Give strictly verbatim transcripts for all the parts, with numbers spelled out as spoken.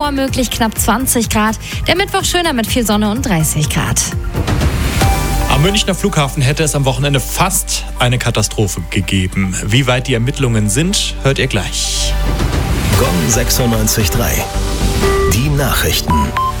Schauer möglich, knapp zwanzig Grad. Der Mittwoch schöner mit viel Sonne und dreißig Grad. Am Münchner Flughafen hätte es am Wochenende fast eine Katastrophe gegeben. Wie weit die Ermittlungen sind, hört ihr gleich. Gong sechsundneunzig Komma drei. Die Nachrichten.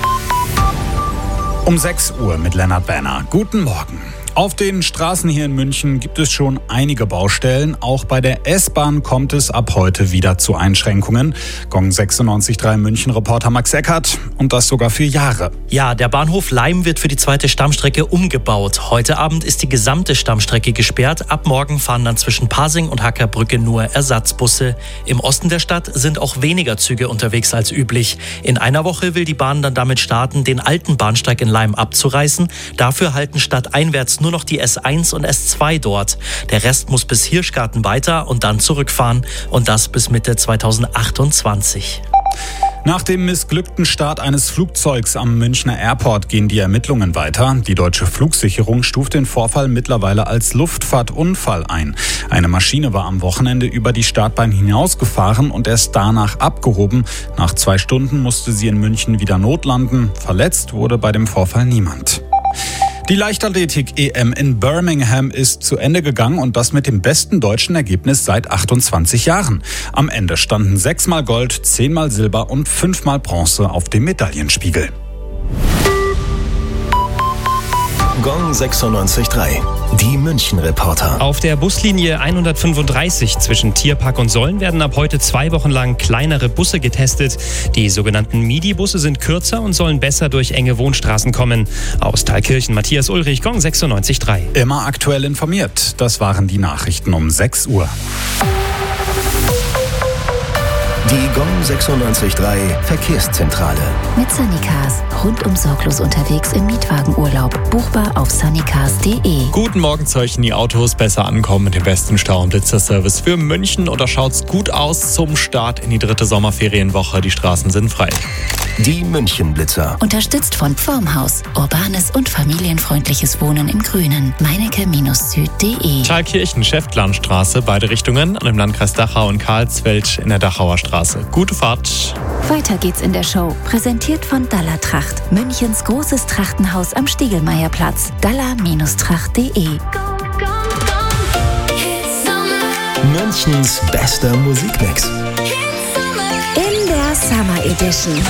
Um sechs Uhr mit Lennart Berner. Guten Morgen. Auf den Straßen hier in München gibt es schon einige Baustellen. Auch bei der S-Bahn kommt es ab heute wieder zu Einschränkungen. Gong sechsundneunzig Komma drei München-Reporter Max Eckert. Und das sogar für Jahre. Ja, der Bahnhof Laim wird für die zweite Stammstrecke umgebaut. Heute Abend ist die gesamte Stammstrecke gesperrt. Ab morgen fahren dann zwischen Pasing und Hackerbrücke nur Ersatzbusse. Im Osten der Stadt sind auch weniger Züge unterwegs als üblich. In einer Woche will die Bahn dann damit starten, den alten Bahnsteig in Laim abzureißen. Dafür halten stadteinwärts nur noch die S eins und S zwei dort. Der Rest muss bis Hirschgarten weiter und dann zurückfahren. Und das bis Mitte zweitausendachtundzwanzig. Nach dem missglückten Start eines Flugzeugs am Münchner Airport gehen die Ermittlungen weiter. Die deutsche Flugsicherung stuft den Vorfall mittlerweile als Luftfahrtunfall ein. Eine Maschine war am Wochenende über die Startbahn hinausgefahren und erst danach abgehoben. Nach zwei Stunden musste sie in München wieder notlanden. Verletzt wurde bei dem Vorfall niemand. Die Leichtathletik-E M in Birmingham ist zu Ende gegangen und das mit dem besten deutschen Ergebnis seit achtundzwanzig Jahren. Am Ende standen sechsmal Gold, zehnmal Silber und fünfmal Bronze auf dem Medaillenspiegel. Gong sechsundneunzig Komma drei. Die München-Reporter. Auf der Buslinie hundertfünfunddreißig zwischen Tierpark und Solln werden ab heute zwei Wochen lang kleinere Busse getestet. Die sogenannten Midi-Busse sind kürzer und sollen besser durch enge Wohnstraßen kommen. Aus Thalkirchen Matthias Ulrich, Gong sechsundneunzig Komma drei. Immer aktuell informiert. Das waren die Nachrichten um sechs Uhr. Die Gong sechsundneunzig Komma drei Verkehrszentrale. Mit Sunnycars. Rundum sorglos unterwegs im Mietwagenurlaub. Buchbar auf sunnycars punkt de. Guten Morgen, Zeichen, die Autos besser ankommen mit dem besten Stau- und Blitzerservice für München. Oder schaut's gut aus zum Start in die dritte Sommerferienwoche? Die Straßen sind frei. Die München-Blitzer. Unterstützt von Formhaus. Urbanes und familienfreundliches Wohnen im Grünen. Meinecke-süd punkt de. Thalkirchen, Schäftlarnstraße, beide Richtungen. Und im Landkreis Dachau und Karlsfeld in der Dachauer Straße. Gute Fahrt. Weiter geht's in der Show. Präsentiert von Dalla Tracht. Münchens großes Trachtenhaus am Stiegelmeierplatz. dalla tracht punkt de. Münchens bester Musikmix. In der Summer Edition.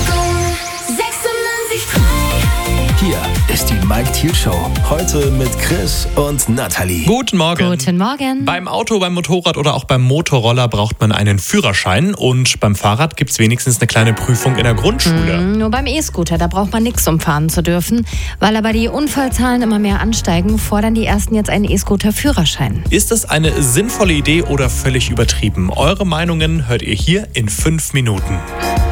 Hier ist die Mike Thiel Show. Heute mit Chris und Nathalie. Guten Morgen. Guten Morgen. Beim Auto, beim Motorrad oder auch beim Motorroller braucht man einen Führerschein. Und beim Fahrrad gibt es wenigstens eine kleine Prüfung in der Grundschule. Mhm, nur beim E-Scooter, da braucht man nichts, um fahren zu dürfen. Weil aber die Unfallzahlen immer mehr ansteigen, fordern die Ersten jetzt einen E-Scooter-Führerschein. Ist das eine sinnvolle Idee oder völlig übertrieben? Eure Meinungen hört ihr hier in fünf Minuten.